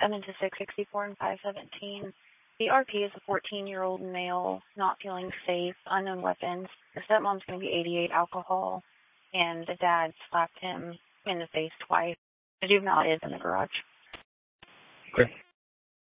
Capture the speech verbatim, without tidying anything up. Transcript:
seven to six sixty-four and five seventeen. The R P is a fourteen-year-old male, not feeling safe, unknown weapons. The stepmom's going to be eighty-eight, alcohol, and the dad slapped him in the face twice. The juvenile is in the garage. Okay.